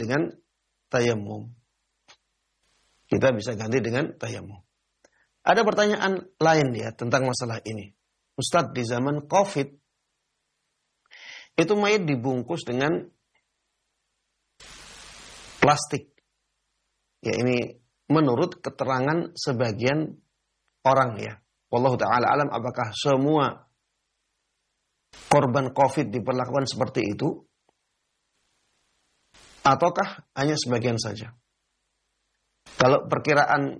dengan tayamum. Kita bisa ganti dengan tayamum. Ada pertanyaan lain ya tentang masalah ini. Ustadz, di zaman COVID, itu mayit dibungkus dengan plastik. Ya, ini menurut keterangan sebagian orang ya. Wallahu ta'ala alam, apakah semua korban COVID diperlakukan seperti itu? Ataukah hanya sebagian saja? Kalau perkiraan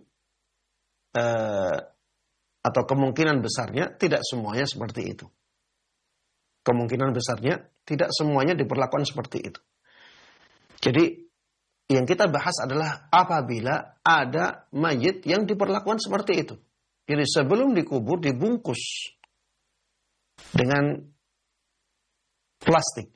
atau kemungkinan besarnya tidak semuanya seperti itu. Kemungkinan besarnya tidak semuanya diperlakukan seperti itu. Jadi yang kita bahas adalah apabila ada mayit yang diperlakukan seperti itu. Jadi sebelum dikubur dibungkus dengan plastik.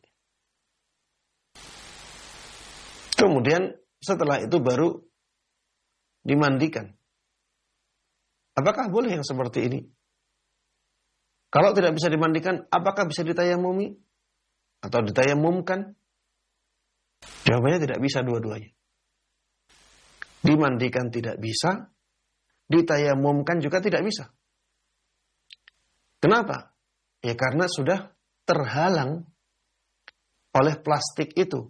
Kemudian setelah itu baru dimandikan. Apakah boleh yang seperti ini? Kalau tidak bisa dimandikan, apakah bisa ditayamumi? Atau ditayamumkan? Jawabannya tidak bisa dua-duanya. Dimandikan tidak bisa, ditayamumkan juga tidak bisa. Kenapa? Ya karena sudah terhalang oleh plastik itu.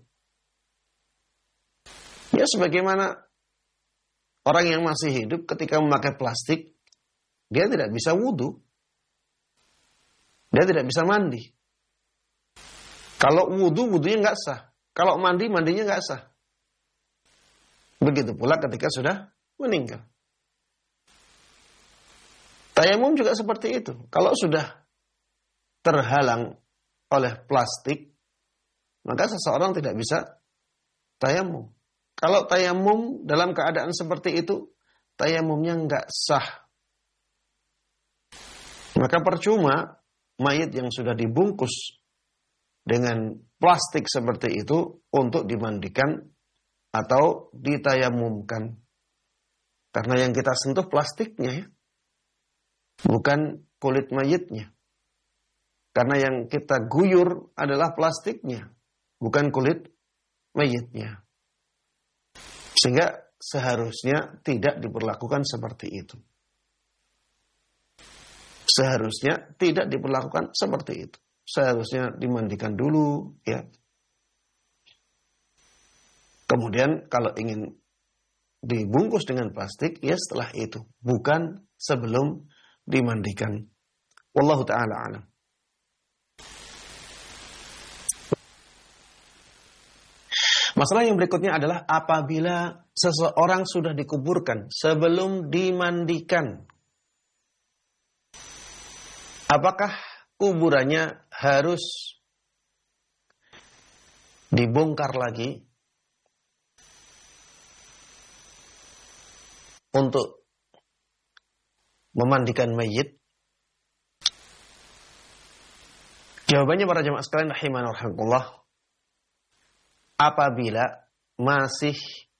Ya sebagaimana orang yang masih hidup ketika memakai plastik, dia tidak bisa wudu. Dia tidak bisa mandi. Kalau wudu, wudunya nggak sah. Kalau mandi, mandinya nggak sah. Begitu pula ketika sudah meninggal. Tayamum juga seperti itu. Kalau sudah terhalang oleh plastik, maka seseorang tidak bisa tayamum. Kalau tayamum dalam keadaan seperti itu, tayamumnya nggak sah. Maka percuma mayit yang sudah dibungkus dengan plastik seperti itu untuk dimandikan atau ditayamumkan. Karena yang kita sentuh plastiknya ya, bukan kulit mayitnya. Karena yang kita guyur adalah plastiknya, bukan kulit mayitnya. Sehingga seharusnya tidak diperlakukan seperti itu. Seharusnya tidak diperlakukan seperti itu. Seharusnya dimandikan dulu, ya. Kemudian kalau ingin dibungkus dengan plastik, ya setelah itu. Bukan sebelum dimandikan. Wallahu ta'ala alam. Masalah yang berikutnya adalah apabila seseorang sudah dikuburkan sebelum dimandikan. Apakah kuburannya harus dibongkar lagi untuk memandikan mayit? Jawabannya para jemaah sekalian rahimani wa rahimakumullah, apabila masih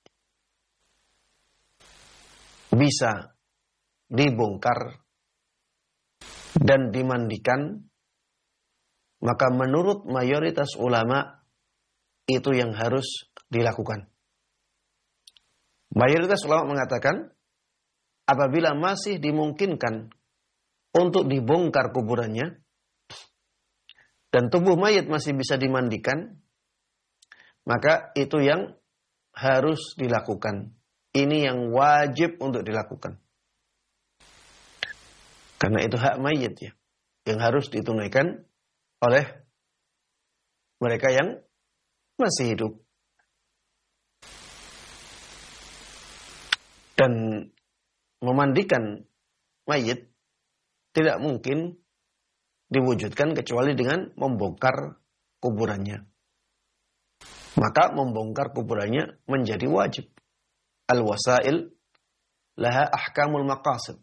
bisa dibongkar dan dimandikan, maka menurut mayoritas ulama itu yang harus dilakukan. Mayoritas ulama mengatakan apabila masih dimungkinkan untuk dibongkar kuburannya dan tubuh mayit masih bisa dimandikan, maka itu yang harus dilakukan. Ini yang wajib untuk dilakukan. Karena itu hak mayit ya, yang harus ditunaikan oleh mereka yang masih hidup. Dan memandikan mayit tidak mungkin diwujudkan kecuali dengan membongkar kuburannya. Maka membongkar kuburannya menjadi wajib. Al-wasail laha ahkamul maqasid.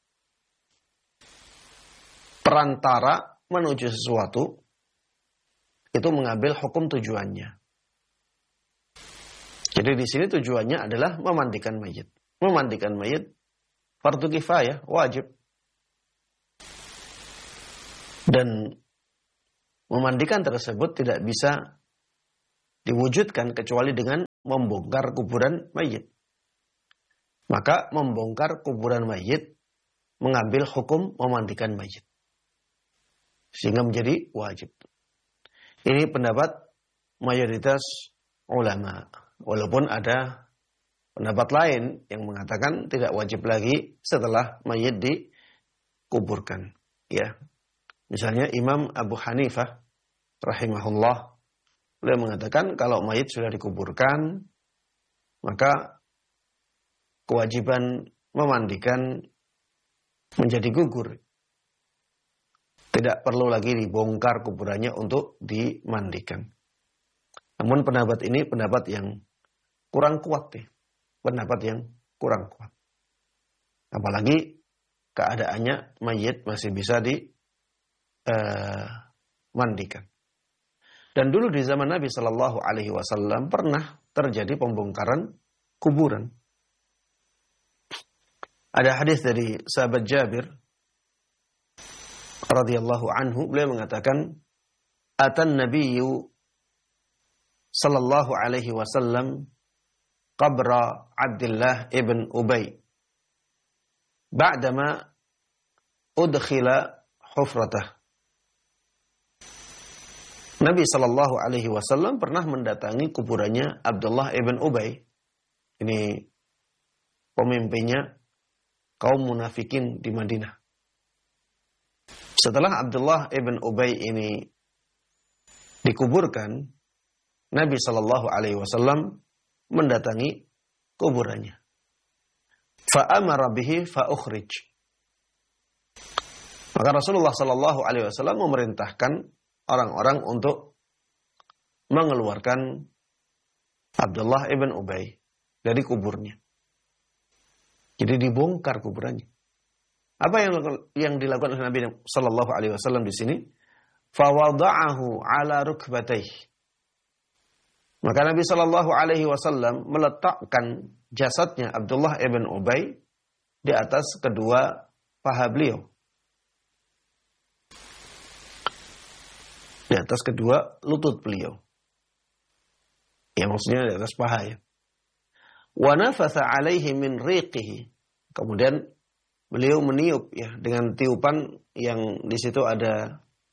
Perantara menuju sesuatu itu mengambil hukum tujuannya. Jadi di sini tujuannya adalah memandikan mayit. Memandikan mayit fardu kifayah, wajib. Dan memandikan tersebut tidak bisa diwujudkan kecuali dengan membongkar kuburan mayit. Maka membongkar kuburan mayit mengambil hukum memandikan mayit. Sehingga menjadi wajib. Ini pendapat mayoritas ulama. Walaupun ada pendapat lain yang mengatakan tidak wajib lagi setelah mayit dikuburkan. Ya. Misalnya Imam Abu Hanifah rahimahullah, beliau mengatakan kalau mayit sudah dikuburkan, maka kewajiban memandikan menjadi gugur. Tidak perlu lagi dibongkar kuburannya untuk dimandikan. Namun pendapat ini pendapat yang kurang kuat. Pendapat yang kurang kuat. Apalagi keadaannya mayit masih bisa dimandikan. Dan dulu di zaman Nabi Shallallahu Alaihi Wasallam pernah terjadi pembongkaran kuburan. Ada hadis dari sahabat Jabir radhiyallahu anhu, beliau mengatakan, "Atan Nabiyyu sallallahu alaihi wasallam qabra Abdullah ibn Ubay ba'dama udkhila hufratah." Nabi sallallahu alaihi wasallam pernah mendatangi kuburannya Abdullah ibn Ubay. Ini pemimpinnya kaum munafikin di Madinah. Setelah Abdullah ibn Ubay ini dikuburkan, Nabi Shallallahu Alaihi Wasallam mendatangi kuburannya. Fa'amara bihi fa'ukhrij. Maka Rasulullah Shallallahu Alaihi Wasallam memerintahkan orang-orang untuk mengeluarkan Abdullah ibn Ubay dari kuburnya. Jadi dibongkar kuburannya. Apa yang dilakukan oleh Nabi Shallallahu Alaihi Wasallam di sini? Fawada'ahu ala rukbatayhi. Maka Nabi Shallallahu Alaihi Wasallam meletakkan jasadnya Abdullah ibn Ubay di atas kedua paha beliau. Di atas kedua lutut beliau. Ya, maksudnya di atas paha, ya. Wa nafatha alaihi min riqihi. Kemudian beliau meniup, ya, dengan tiupan yang di situ ada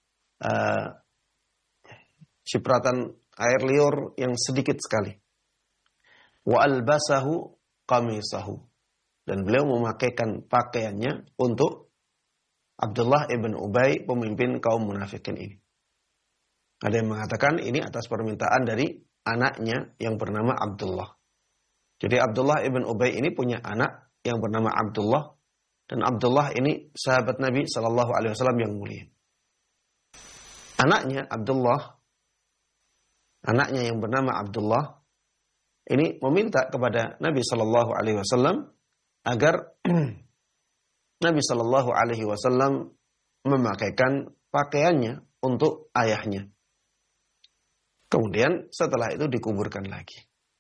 cipratan air liur yang sedikit sekali. Wa albasahu qamisahu. Dan beliau memakaikan pakaiannya untuk Abdullah ibn Ubay, pemimpin kaum munafikin ini. Ada yang mengatakan ini atas permintaan dari anaknya yang bernama Abdullah. Jadi Abdullah ibn Ubay ini punya anak yang bernama Abdullah. Dan Abdullah ini sahabat Nabi Sallallahu Alaihi Wasallam yang mulia. Anaknya Abdullah, anaknya yang bernama Abdullah, ini meminta kepada Nabi Sallallahu Alaihi Wasallam agar Nabi Sallallahu Alaihi Wasallam memakaikan pakaiannya untuk ayahnya. Kemudian setelah itu dikuburkan lagi.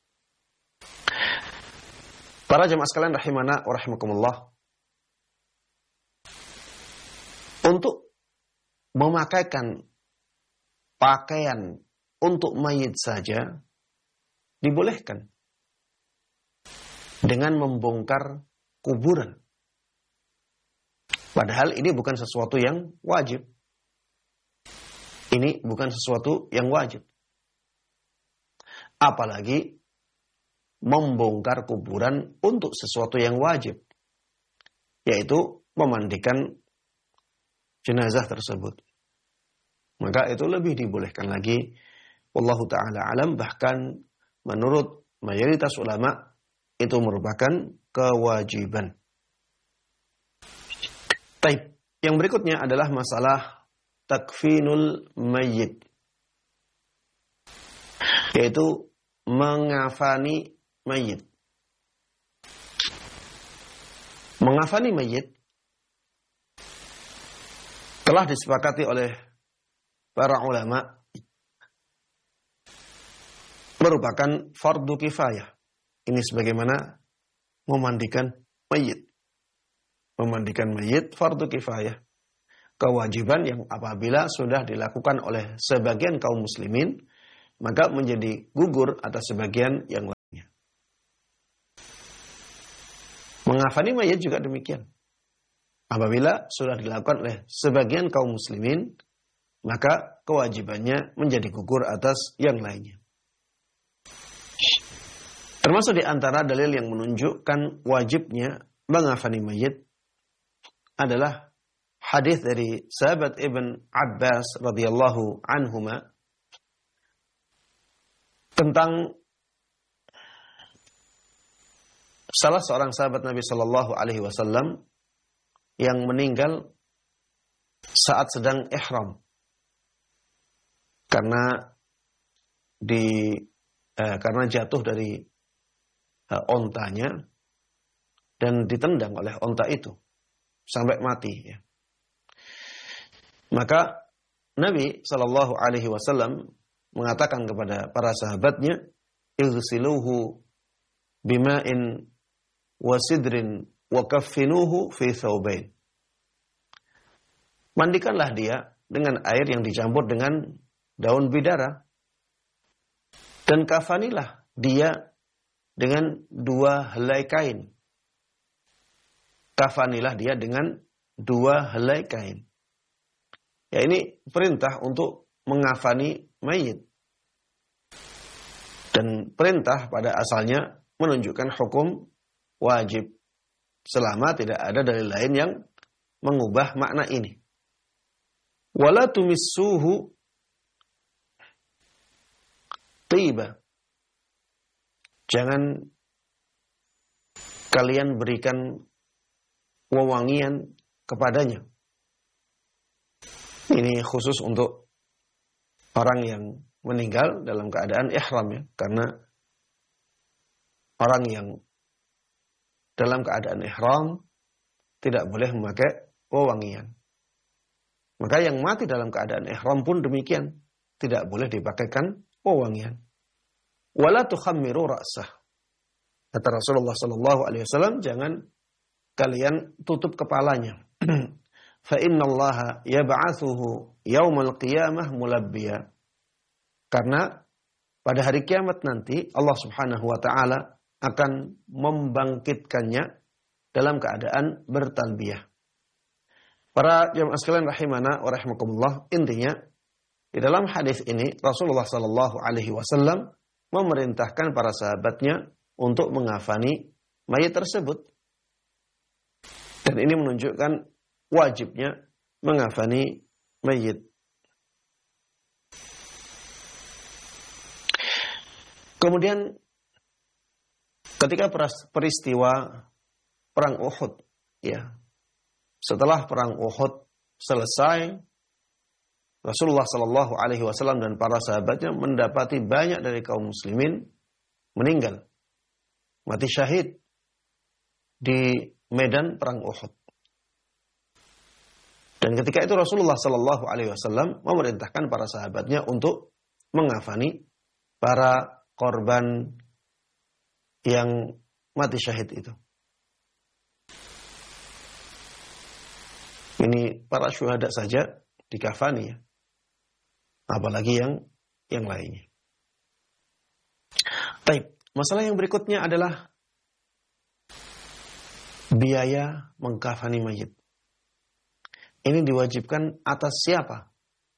Para jemaah sekalian rahimana wa rahimakumullah. Untuk memakaikan pakaian untuk mayit saja dibolehkan dengan membongkar kuburan. Padahal ini bukan sesuatu yang wajib. Ini bukan sesuatu yang wajib. Apalagi membongkar kuburan untuk sesuatu yang wajib, yaitu memandikan jenazah tersebut. Maka itu lebih dibolehkan lagi. Wallahu ta'ala alam, bahkan menurut mayoritas ulama itu merupakan kewajiban. Taib. Yang berikutnya adalah masalah takfinul mayyit, yaitu mengafani mayit. Mengafani mayit telah disepakati oleh para ulama merupakan fardu kifayah. Ini sebagaimana memandikan mayit. Memandikan mayit fardu kifayah. Kewajiban yang apabila sudah dilakukan oleh sebagian kaum muslimin, maka menjadi gugur atas sebagian yang lain. Mengafani mayit juga demikian. Apabila sudah dilakukan oleh sebagian kaum muslimin, maka kewajibannya menjadi gugur atas yang lainnya. Termasuk di antara dalil yang menunjukkan wajibnya mengafani mayit adalah hadis dari sahabat Ibn Abbas radhiyallahu anhuma tentang salah seorang sahabat Nabi sallallahu alaihi wasallam yang meninggal saat sedang ihram karena jatuh dari ontanya dan ditendang oleh onta itu sampai mati ya. Maka Nabi sallallahu alaihi wasallam mengatakan kepada para sahabatnya, "Ighsiluhu bima'in wa sidrin wa kaffinuhu fi thawbain." Mandikanlah dia dengan air yang dicampur dengan daun bidara dan kafanilah dia dengan 2 helai kain. Kafanilah dia dengan 2 helai kain. Ya, ini perintah untuk mengafani mayit. Dan perintah pada asalnya menunjukkan hukum wajib selama tidak ada dalil lain yang mengubah makna ini. Wala tumissuhu tiba. Jangan kalian berikan wewangian kepadanya. Ini khusus untuk orang yang meninggal dalam keadaan ihram ya. Karena orang yang dalam keadaan ihram tidak boleh memakai wewangian. Maka yang mati dalam keadaan ihram pun demikian. Tidak boleh dipakaikan wewangian. Wala tukhammiru ra'sah. Kata Rasulullah sallallahu alaihi wasallam, jangan kalian tutup kepalanya. Fa innallaha yab'atsuhu yaumal qiyamah mulabbiya. Karena pada hari kiamat nanti Allah Subhanahu wa taala akan membangkitkannya dalam keadaan bertalbiyah. Para jamaah sekalian rahimana wa rahimakumullah, intinya di dalam hadis ini Rasulullah sallallahu alaihi wasallam memerintahkan para sahabatnya untuk mengafani mayit tersebut. Dan ini menunjukkan wajibnya mengafani mayit. Kemudian ketika peristiwa perang Uhud, ya, setelah perang Uhud selesai, Rasulullah Shallallahu Alaihi Wasallam dan para sahabatnya mendapati banyak dari kaum muslimin meninggal, mati syahid di medan perang Uhud. Dan ketika itu Rasulullah Shallallahu Alaihi Wasallam memerintahkan para sahabatnya untuk mengafani para korban yang mati syahid itu. Ini para syuhada saja dikafani ya. Apalagi yang lainnya. Baik, masalah yang berikutnya adalah biaya mengkafani mayit. Ini diwajibkan atas siapa?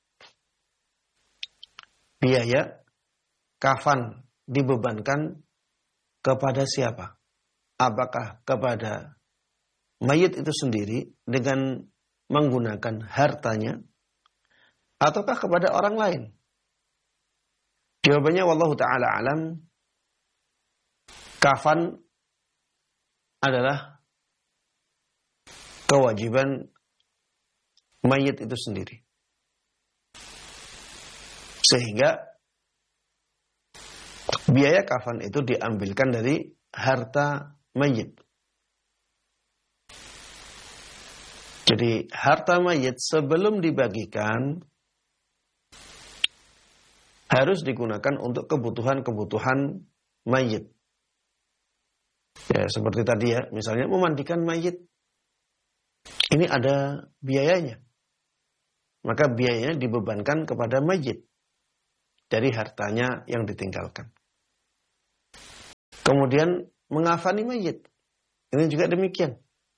Biaya kafan dibebankan kepada siapa? Apakah kepada mayit itu sendiri dengan menggunakan hartanya, ataukah kepada orang lain? Jawabannya wallahu ta'ala alam, kafan adalah kewajiban mayit itu sendiri. Sehingga biaya kafan itu diambilkan dari harta mayit. Jadi harta mayit sebelum dibagikan harus digunakan untuk kebutuhan-kebutuhan mayit. Ya, seperti tadi ya, misalnya memandikan mayit. Ini ada biayanya. Maka biayanya dibebankan kepada mayit dari hartanya yang ditinggalkan. Kemudian mengafani mayit. ini juga demikian.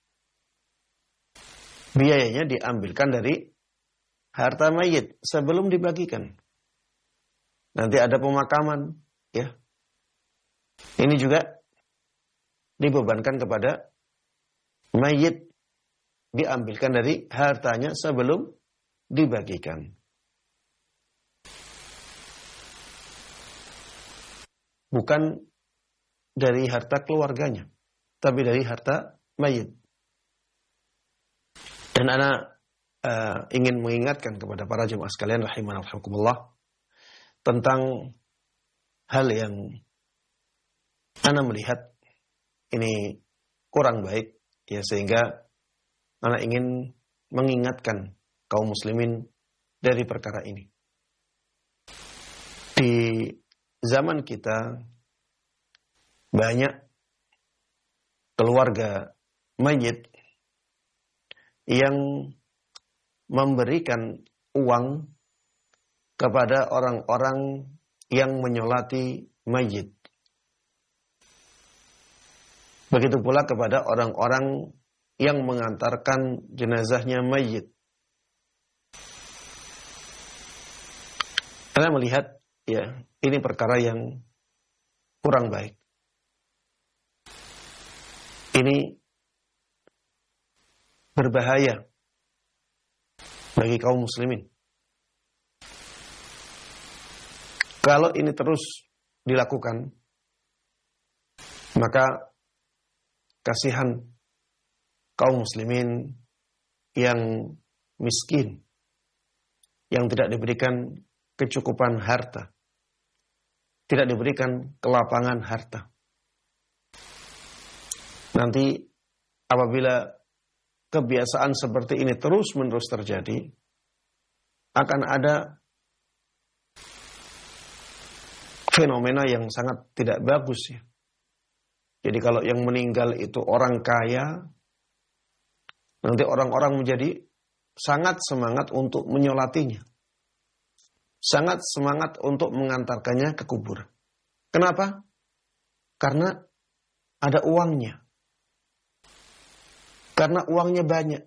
Biayanya diambilkan dari harta mayit sebelum dibagikan. Nanti ada pemakaman, ya. Ini juga dibebankan kepada mayit, diambilkan dari hartanya sebelum dibagikan. Bukan dari harta keluarganya, tapi dari harta mayit. Dan ana ingin mengingatkan kepada para jemaah sekalian rahimana wa rahimakumullah tentang hal yang ana melihat ini kurang baik, ya, sehingga ana ingin mengingatkan kaum muslimin dari perkara ini. Di zaman kita banyak keluarga mayit yang memberikan uang kepada orang-orang yang menyolati mayit. Begitu pula kepada orang-orang yang mengantarkan jenazahnya mayit. Anda melihat, ya, ini perkara yang kurang baik. Ini berbahaya bagi kaum muslimin. Kalau ini terus dilakukan, maka kasihan kaum muslimin yang miskin, yang tidak diberikan kecukupan harta, tidak diberikan kelapangan harta. Nanti apabila kebiasaan seperti ini terus-menerus terjadi, akan ada fenomena yang sangat tidak bagus, ya. Jadi kalau yang meninggal itu orang kaya, nanti orang-orang menjadi sangat semangat untuk menyolatinya. Sangat semangat untuk mengantarkannya ke kubur. Kenapa? Karena ada uangnya. Karena uangnya banyak.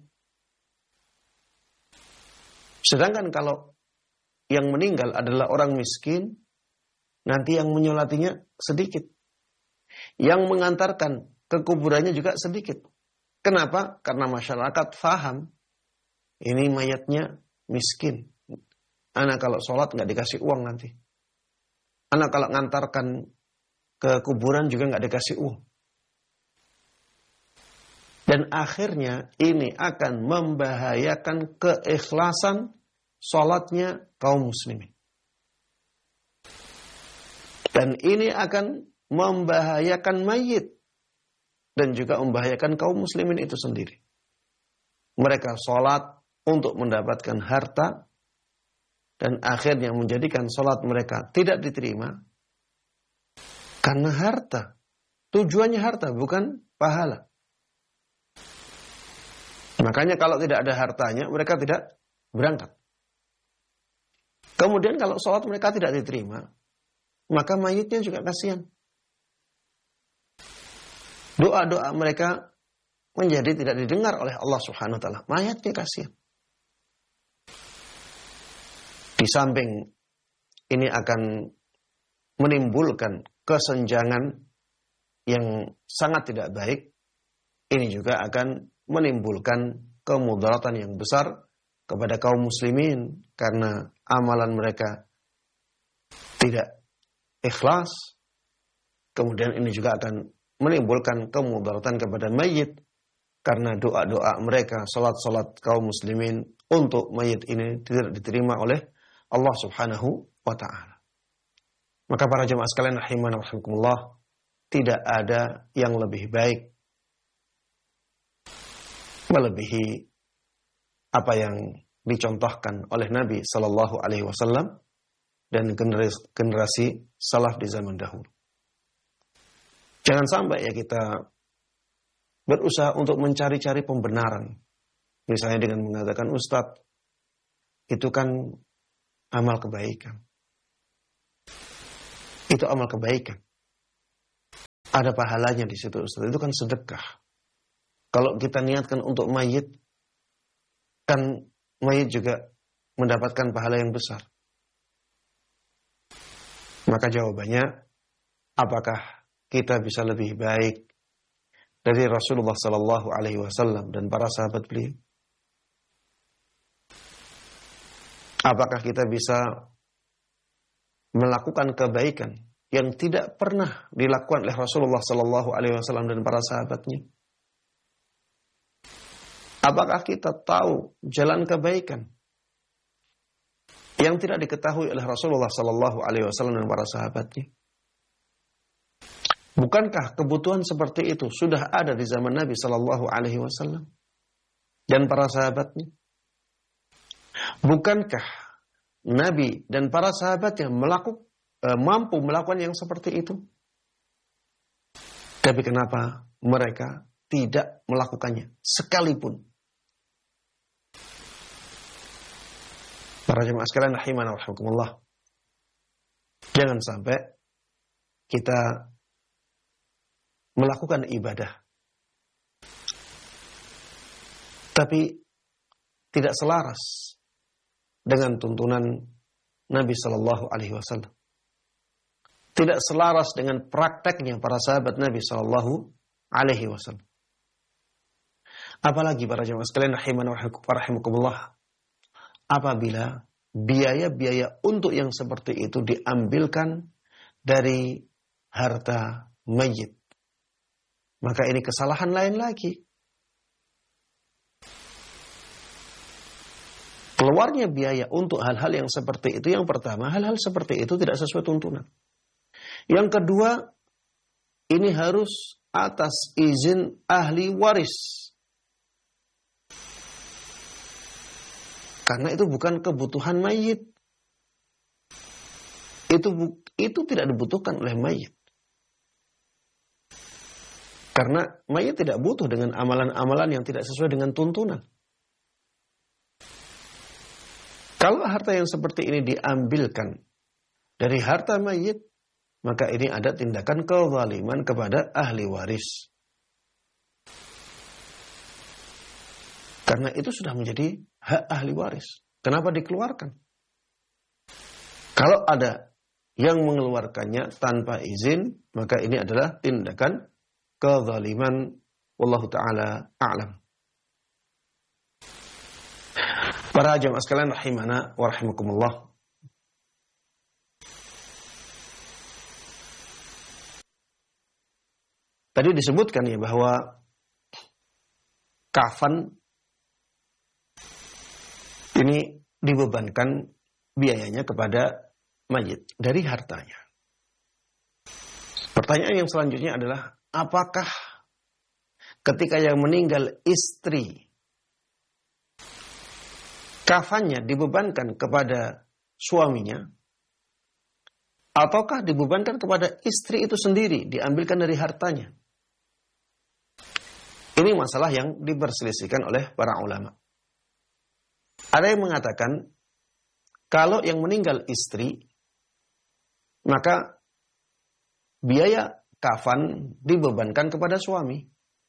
Sedangkan kalau yang meninggal adalah orang miskin, nanti yang menyolatinya sedikit. Yang mengantarkan ke kuburannya juga sedikit. Kenapa? Karena masyarakat faham, ini mayatnya miskin. Anak kalau sholat nggak dikasih uang nanti. Anak kalau ngantarkan ke kuburan juga nggak dikasih uang. Dan akhirnya ini akan membahayakan keikhlasan sholatnya kaum muslimin. Dan ini akan membahayakan mayit. Dan juga membahayakan kaum muslimin itu sendiri. Mereka sholat untuk mendapatkan harta. Dan akhirnya menjadikan sholat mereka tidak diterima. Karena harta. Tujuannya harta, bukan pahala. Makanya kalau tidak ada hartanya, mereka tidak berangkat. Kemudian kalau sholat mereka tidak diterima, maka mayitnya juga kasihan. Doa-doa mereka menjadi tidak didengar oleh Allah Subhanahu wa taala. Mayatnya kasihan. Di samping ini akan menimbulkan kesenjangan yang sangat tidak baik, ini juga akan menimbulkan kemudaratan yang besar kepada kaum muslimin karena amalan mereka tidak ikhlas. Kemudian ini juga akan menimbulkan kemudaratan kepada mayit karena doa-doa mereka, salat-salat kaum muslimin untuk mayit ini tidak diterima oleh Allah Subhanahu wa taala. Maka para jemaah sekalian rahimana wa rahimakumullah, tidak ada yang lebih baik melebihi apa yang dicontohkan oleh Nabi sallallahu alaihi wasallam dan generasi salaf di zaman dahulu. Jangan sampai ya kita berusaha untuk mencari-cari pembenaran. Misalnya dengan mengatakan, Ustadz, itu kan amal kebaikan. Itu amal kebaikan. Ada pahalanya di situ, Ustadz. Itu kan sedekah. kalau kita niatkan untuk mayit, kan mayit juga mendapatkan pahala yang besar. Maka jawabannya, apakah kita bisa lebih baik dari Rasulullah Sallallahu Alaihi Wasallam dan para sahabat beliau? Apakah kita bisa melakukan kebaikan yang tidak pernah dilakukan oleh Rasulullah Sallallahu Alaihi Wasallam dan para sahabatnya? Apakah kita tahu jalan kebaikan yang tidak diketahui oleh Rasulullah Sallallahu Alaihi Wasallam dan para sahabatnya? Bukankah kebutuhan seperti itu sudah ada di zaman Nabi Sallallahu Alaihi Wasallam dan para sahabatnya? Bukankah Nabi dan para sahabatnya mampu melakukan yang seperti itu? Tapi kenapa mereka tidak melakukannya sekalipun? Para jemaah sekalian rahimana wa rahimakumullah. Jangan sampai kita melakukan ibadah tapi tidak selaras dengan tuntunan Nabi Sallallahu Alaihi Wasallam, tidak selaras dengan prakteknya para sahabat Nabi Sallallahu Alaihi Wasallam. Apalagi para jemaah sekalian rahimana wa rahimakumullah, apabila biaya-biaya untuk yang seperti itu diambilkan dari harta mayit, maka ini kesalahan lain lagi. Keluarnya biaya untuk hal-hal yang seperti itu, yang pertama, hal-hal seperti itu tidak sesuai tuntunan. Yang kedua, ini harus atas izin ahli waris. Karena itu bukan kebutuhan mayit. Itu tidak dibutuhkan oleh mayit. Karena mayit tidak butuh dengan amalan-amalan yang tidak sesuai dengan tuntunan. Kalau harta yang seperti ini diambilkan dari harta mayit, maka ini ada tindakan kezaliman kepada ahli waris. Karena itu sudah menjadi hak ahli waris. Kenapa dikeluarkan? Kalau ada yang mengeluarkannya tanpa izin, maka ini adalah tindakan kezaliman. Wallahu ta'ala a'lam. Para jemaah sekalian rahimana wa rahimakumullah. Tadi disebutkan ya bahwa kafan ini dibebankan biayanya kepada mayit dari hartanya. Pertanyaan yang selanjutnya adalah, apakah ketika yang meninggal istri, kafannya dibebankan kepada suaminya, ataukah dibebankan kepada istri itu sendiri, diambilkan dari hartanya? Ini masalah yang diperselisihkan oleh para ulama. Ada yang mengatakan, kalau yang meninggal istri, maka biaya kafan dibebankan kepada suami.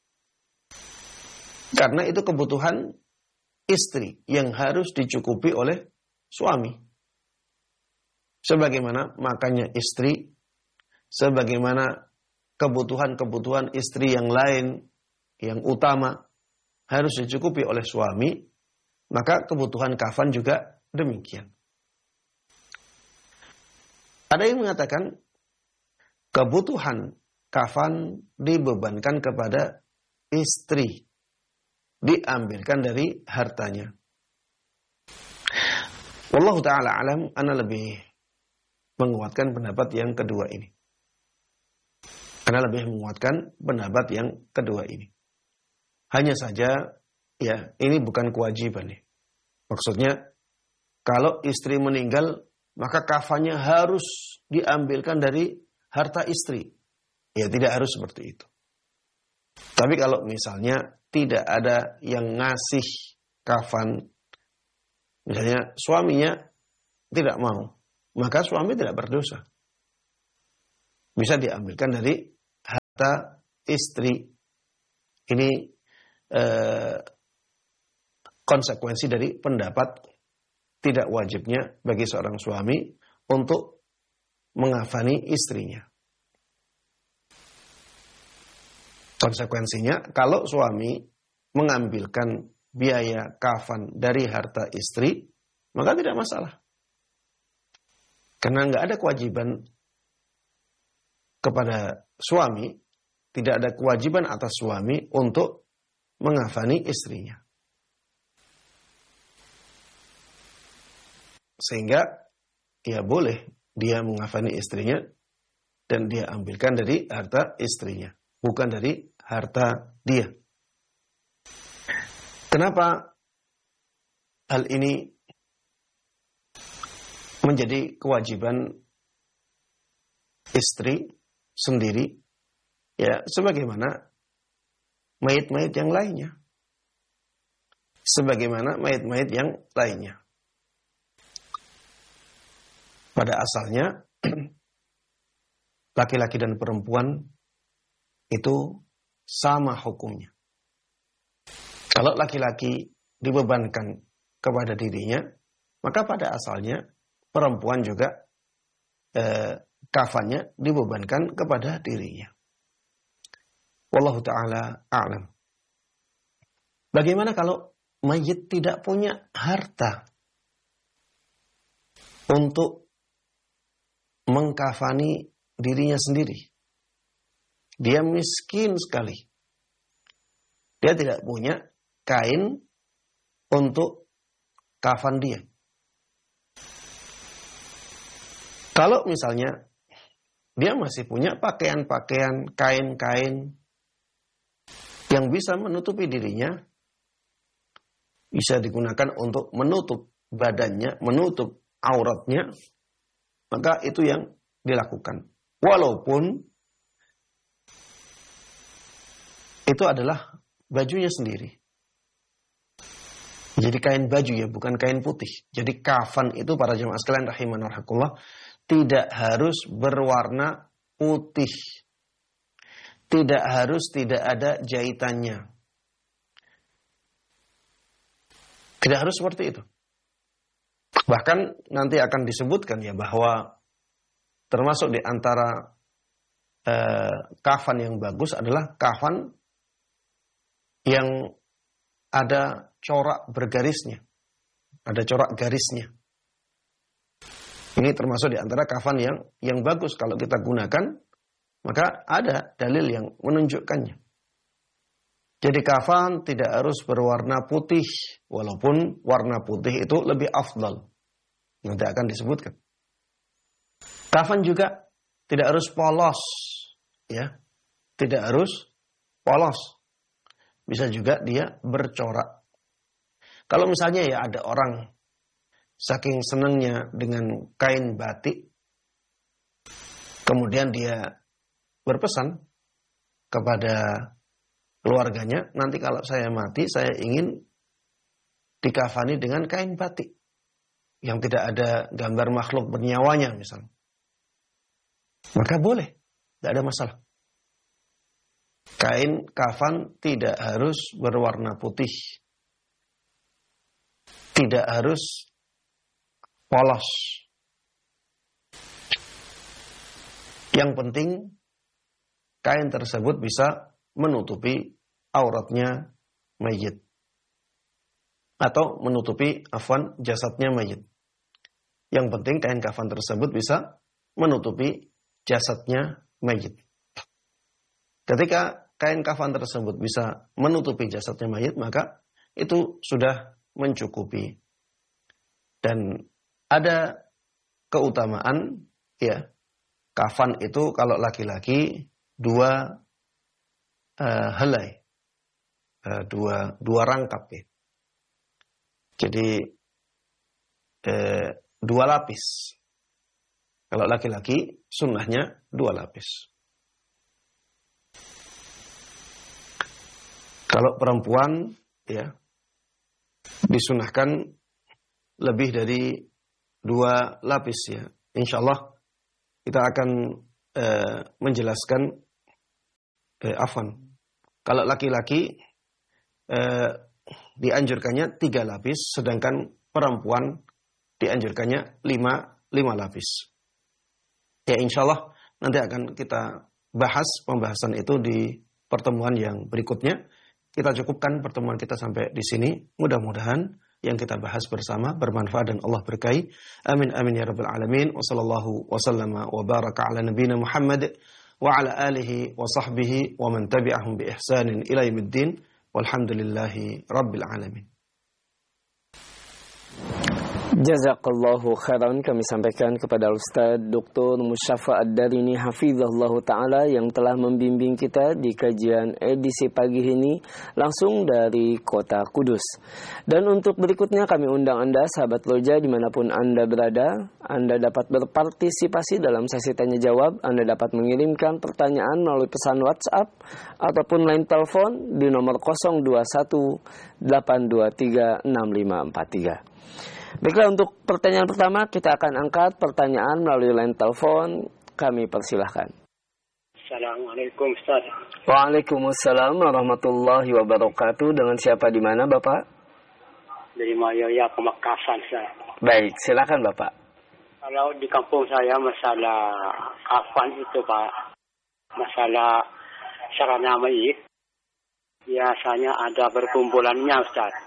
Karena itu kebutuhan istri yang harus dicukupi oleh suami. Sebagaimana makannya istri, sebagaimana kebutuhan-kebutuhan istri yang lain, yang utama, harus dicukupi oleh suami, maka kebutuhan kafan juga demikian. Ada yang mengatakan, kebutuhan kafan dibebankan kepada istri, diambilkan dari hartanya. Wallahu ta'ala alam, ana lebih menguatkan pendapat yang kedua ini. Ana lebih menguatkan pendapat yang kedua ini. Hanya saja, ya, ini bukan kewajiban nih. Maksudnya, kalau istri meninggal, maka kafannya harus diambilkan dari harta istri. Ya, tidak harus seperti itu. Tapi kalau misalnya tidak ada yang ngasih kafan, misalnya suaminya tidak mau, maka suami tidak berdosa. Bisa diambilkan dari harta istri. Ini eh, konsekuensi dari pendapat tidak wajibnya bagi seorang suami untuk mengafani istrinya. Konsekuensinya, kalau suami mengambilkan biaya kafan dari harta istri, maka tidak masalah. Karena nggak ada kewajiban kepada suami, tidak ada kewajiban atas suami untuk mengafani istrinya. Sehingga ya boleh dia mengafani istrinya dan dia ambilkan dari harta istrinya, bukan dari harta dia. Kenapa hal ini menjadi kewajiban istri sendiri? Ya, sebagaimana mayit-mayit yang lainnya. Sebagaimana mayit-mayit yang lainnya. Pada asalnya, laki-laki dan perempuan itu sama hukumnya. Kalau laki-laki dibebankan kepada dirinya, maka pada asalnya perempuan juga kafannya dibebankan kepada dirinya. Wallahu ta'ala a'lam. Bagaimana kalau mayit tidak punya harta untuk mengkafani dirinya sendiri? Dia miskin sekali. Dia tidak punya kain untuk kafan dia. Kalau misalnya dia masih punya pakaian-pakaian, kain-kain yang bisa menutupi dirinya, bisa digunakan untuk menutup badannya, menutup auratnya, maka itu yang dilakukan. Walaupun itu adalah bajunya sendiri. Jadi kain baju ya, bukan kain putih. Jadi kafan itu para jemaah sekalian rahimanallah rahimakumullah tidak harus berwarna putih. Tidak harus tidak ada jahitannya. Tidak harus seperti itu. Bahkan nanti akan disebutkan ya bahwa termasuk di antara kafan yang bagus adalah kafan yang ada corak bergarisnya. Ada corak garisnya. Ini termasuk di antara kafan yang bagus kalau kita gunakan, maka ada dalil yang menunjukkannya. Jadi kafan tidak harus berwarna putih, walaupun warna putih itu lebih afdal. Nanti akan disebutkan. Kafan juga tidak harus polos, ya. Tidak harus polos. Bisa juga dia bercorak. Kalau misalnya ya ada orang saking senangnya dengan kain batik, kemudian dia berpesan kepada keluarganya, nanti kalau saya mati, saya ingin dikafani dengan kain batik yang tidak ada gambar makhluk bernyawanya misalnya. Maka boleh, tidak ada masalah. Kain kafan tidak harus berwarna putih. Tidak harus polos. Yang penting kain tersebut bisa menutupi auratnya mayit. Atau menutupi jasadnya mayit. Yang penting kain kafan tersebut bisa menutupi jasadnya mayit. Ketika kain kafan tersebut bisa menutupi jasadnya mayit, maka itu sudah mencukupi. Dan ada keutamaan, ya, kafan itu kalau laki-laki 2 helai, 2 rangkap, ya. Jadi 2 lapis. Kalau laki-laki sunnahnya 2 lapis. Kalau perempuan, ya, disunahkan lebih dari 2 lapis, ya. Insya Allah kita akan menjelaskan Kalau laki-laki dianjurkannya 3 lapis, sedangkan perempuan dianjurkannya 5 lapis. Ya, insya Allah nanti akan kita bahas pembahasan itu di pertemuan yang berikutnya. Kita cukupkan pertemuan kita sampai di sini. Mudah-mudahan yang kita bahas bersama bermanfaat dan Allah berkahi. Amin amin ya rabbal alamin. Wa sallallahu wa sallama wa baraka ala nabiyyina Muhammad wa ala alihi wa sahbihi wa man tabi'ahum bi ihsanin ila yaumiddin. Walhamdulillahi rabbil alamin. Jazakallahu khairan, kami sampaikan kepada Ustaz Dr. Musyafa Ad-Darini hafizahullahu taala yang telah membimbing kita di kajian edisi pagi ini langsung dari Kota Kudus. Dan untuk berikutnya kami undang Anda sahabat Roja dimanapun Anda berada, Anda dapat berpartisipasi dalam sesi tanya jawab. Anda dapat mengirimkan pertanyaan melalui pesan WhatsApp ataupun line telepon di nomor 021 823 6543. Baiklah, untuk pertanyaan pertama kita akan angkat pertanyaan melalui line telepon. Kami persilahkan. Assalamualaikum Ustaz. Waalaikumsalam warahmatullahi wabarakatuh. Dengan siapa di mana Bapak? Dari Mayoya, Pamekasan Ustaz. Baik, silakan Bapak. Kalau di kampung saya masalah kafan itu Pak, masalah sarana mayit, biasanya ada berkumpulannya Ustaz.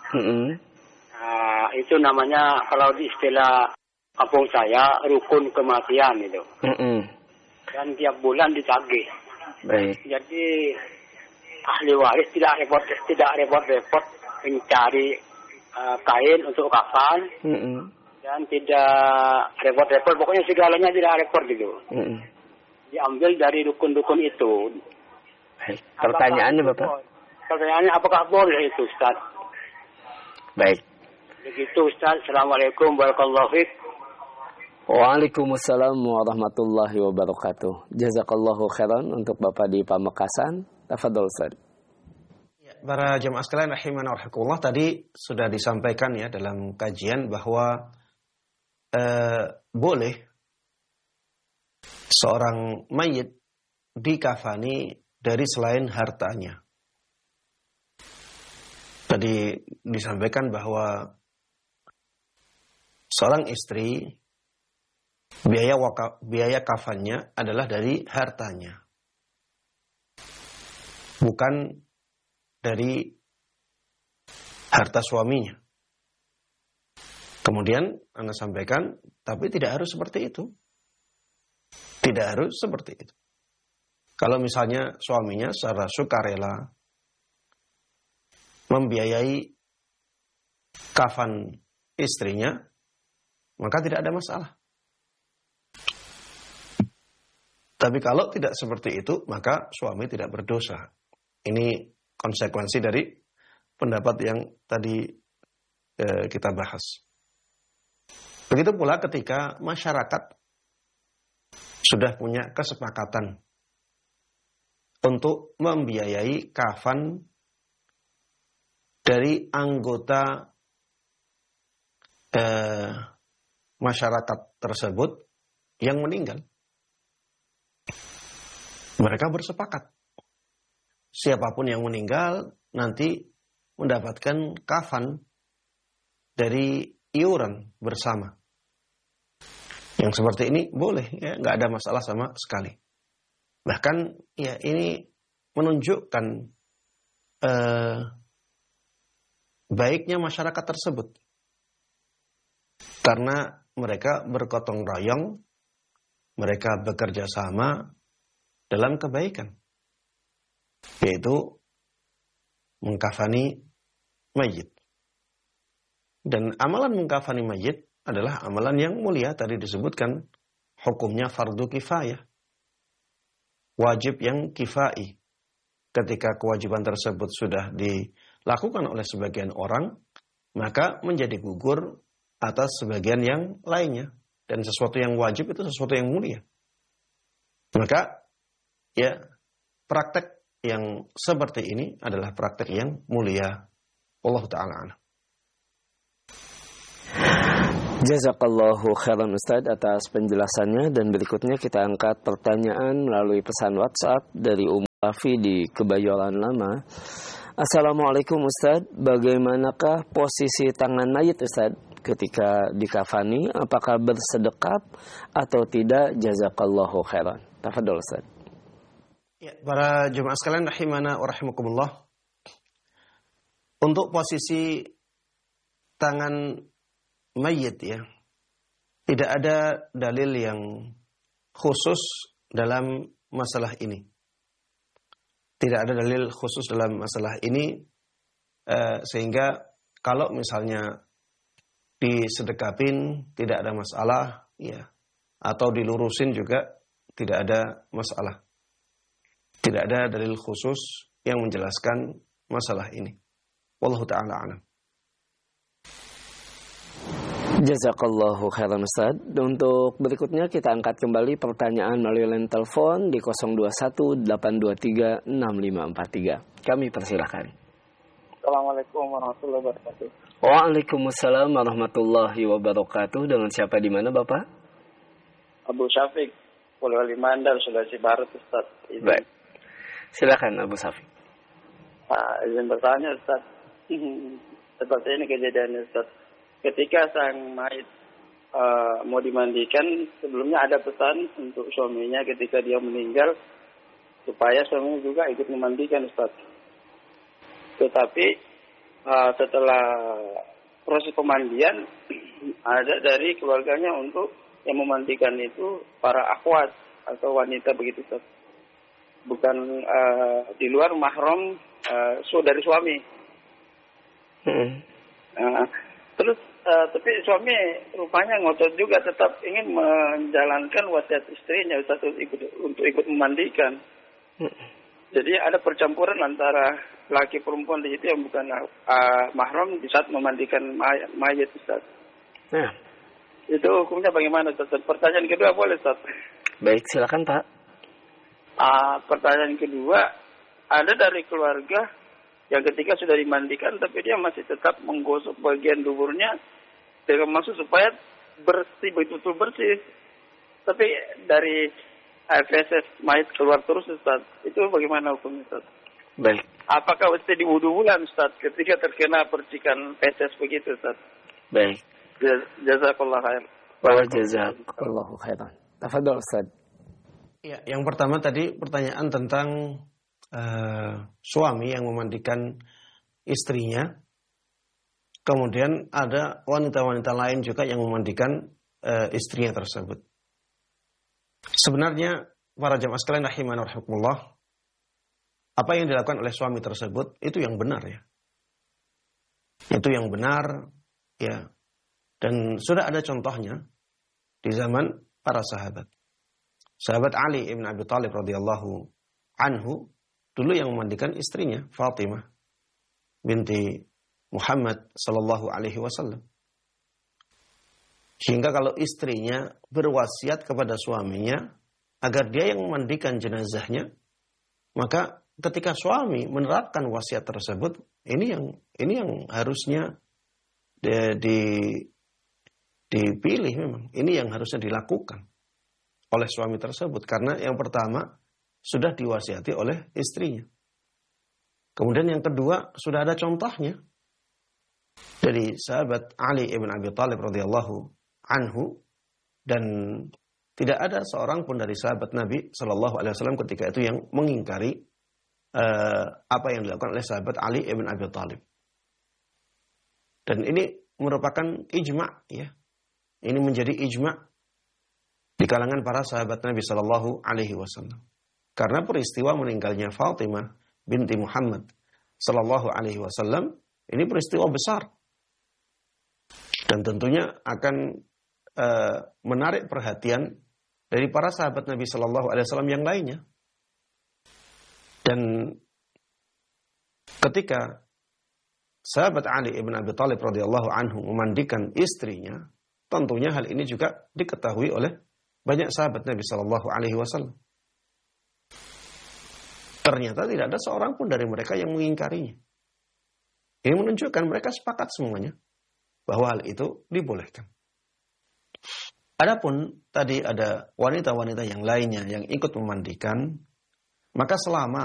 Itu namanya kalau di istilah kampung saya rukun kematian itu. Dan tiap bulan ditagih. Baik. Jadi ahli waris tidak repot-repot mencari kain untuk kafan. Dan tidak repot-repot, pokoknya segalanya tidak repot gitu. Diambil dari dukun-dukun itu. Baik. Pertanyaannya Bapak? Pertanyaannya apakah boleh itu Ustaz? Baik. Begitu Ustaz. Assalamualaikum warahmatullahi wabarakatuh. Waalaikumsalam warahmatullahi wabarakatuh. Jazakallahu khairan untuk Bapak di Pamekasan. Tafadhol Ustaz. Ya, para jemaah sekalian rahimana wa rahimakumullah, tadi sudah disampaikan ya dalam kajian bahwa boleh seorang mayit dikafani dari selain hartanya. Tadi disampaikan bahwa seorang istri biaya kafannya adalah dari hartanya, bukan dari harta suaminya. Kemudian Anda sampaikan, tapi tidak harus seperti itu. Tidak harus seperti itu. Kalau misalnya suaminya secara sukarela membiayai kafan istrinya, maka tidak ada masalah. Tapi kalau tidak seperti itu, maka suami tidak berdosa. Ini konsekuensi dari pendapat yang tadi kita bahas. Begitu pula ketika masyarakat sudah punya kesepakatan untuk membiayai kafan dari anggota masyarakat tersebut yang meninggal. Mereka bersepakat. Siapapun yang meninggal nanti mendapatkan kafan dari iuran bersama. Yang seperti ini boleh, ya, nggak ada masalah sama sekali. Bahkan ya ini menunjukkan baiknya masyarakat tersebut. Karena mereka bergotong royong, mereka bekerja sama dalam kebaikan, yaitu mengkafani mayit. Dan amalan mengkafani mayit adalah amalan yang mulia. Tadi disebutkan hukumnya fardu kifayah, wajib yang kifai. Ketika kewajiban tersebut sudah dilakukan oleh sebagian orang, maka menjadi gugur atas sebagian yang lainnya. Dan sesuatu yang wajib itu sesuatu yang mulia. Maka ya, praktek yang seperti ini adalah praktek yang mulia. Allah Ta'ala. Jazakallahu khairan Ustaz atas penjelasannya. Dan berikutnya kita angkat pertanyaan melalui pesan WhatsApp dari Rafi di Kebayoran Lama. Assalamualaikum Ustaz, bagaimanakah posisi tangan mayit Ustaz ketika dikafani? Apakah bersedekap atau tidak? Jazakallahu khairan. Tafadhol Ustaz. Ya, para jemaah sekalian rahimana wa rahimakumullah. Untuk posisi tangan mayit ya, tidak ada dalil yang khusus dalam masalah ini. Tidak ada dalil khusus dalam masalah ini, sehingga kalau misalnya disedekapin tidak ada masalah, ya, atau dilurusin juga tidak ada masalah. Tidak ada dalil khusus yang menjelaskan masalah ini. Wallahu ta'ala a'lam. Jazakallahu khairan Ustaz. Untuk berikutnya kita angkat kembali pertanyaan melalui line telepon di 021-823-6543. Kami persilahkan. Assalamualaikum warahmatullahi wabarakatuh. Waalaikumsalam warahmatullahi wabarakatuh. Dengan siapa di mana Bapak? Abu Syafiq, Polewali Mandar, Sulawesi Barat Ustaz. Baik. Silakan Abu Syafiq. Izin bertanya Ustaz. Seperti ini kejadiannya Ustaz. Ketika sang mayit mau dimandikan, sebelumnya ada pesan untuk suaminya ketika dia meninggal supaya suaminya juga ikut memandikan Ustaz. Tetapi setelah proses pemandian ada dari keluarganya untuk yang memandikan itu para akhwat atau wanita begitu Ustaz. Bukan di luar mahram dari suami. Terus tapi suami rupanya ngotot juga tetap ingin menjalankan wasiat istrinya Ustaz untuk ikut memandikan. Jadi ada percampuran antara laki perempuan di situ yang bukan mahram di saat memandikan mayat Ustaz. Nah, itu hukumnya bagaimana Ustaz? Pertanyaan kedua boleh Ustaz? Baik, silakan Pak. Pertanyaan kedua, ada dari keluarga yang ketika sudah dimandikan tapi dia masih tetap menggosok bagian duburnya dengan maksud supaya bersih, betul-betul bersih. Tapi dari feses mayat keluar terus Ustaz. Itu bagaimana hukumnya Ustaz? Baik. Apakah mesti diwudu ulang Ustaz ketika terkena percikan feses begitu Ustaz? Baik. Jazakallah khair. Wa jazakallahu khairan. Tafadhol Ustaz. Ya, yang pertama tadi pertanyaan tentang suami yang memandikan istrinya, kemudian ada wanita-wanita lain juga yang memandikan istrinya tersebut. Sebenarnya para jamaah sekalian rahimana rahimakumullah, apa yang dilakukan oleh suami tersebut itu yang benar ya. Itu yang benar ya. Dan sudah ada contohnya di zaman para sahabat. Sahabat Ali ibn Abi Thalib radhiyallahu anhu dulu yang memandikan istrinya Fatimah binti Muhammad sallallahu alaihi wasallam. Sehingga kalau istrinya berwasiat kepada suaminya agar dia yang memandikan jenazahnya, maka ketika suami menerapkan wasiat tersebut, ini yang harusnya dipilih memang. Ini yang harusnya dilakukan oleh suami tersebut, karena yang pertama sudah diwasiati oleh istrinya. Kemudian yang kedua sudah ada contohnya dari sahabat Ali ibn Abi Thalib radhiyallahu anhu, dan tidak ada seorang pun dari sahabat Nabi sallallahu alaihi wasallam ketika itu yang mengingkari apa yang dilakukan oleh sahabat Ali ibn Abi Thalib. Dan ini merupakan ijma' ya. Ini menjadi ijma' di kalangan para sahabat Nabi sallallahu alaihi wasallam. Karena peristiwa meninggalnya Fatimah binti Muhammad sallallahu alaihi wasallam ini peristiwa besar. Dan tentunya akan menarik perhatian dari para sahabat Nabi sallallahu alaihi wasallam yang lainnya. Dan ketika sahabat Ali ibn Abi Thalib radhiyallahu anhu memandikan istrinya, tentunya hal ini juga diketahui oleh banyak sahabat Nabi sallallahu alaihi wasallam. Ternyata tidak ada seorang pun dari mereka yang mengingkarinya. Ini menunjukkan mereka sepakat semuanya bahwa hal itu dibolehkan. Adapun tadi ada wanita-wanita yang lainnya yang ikut memandikan, maka selama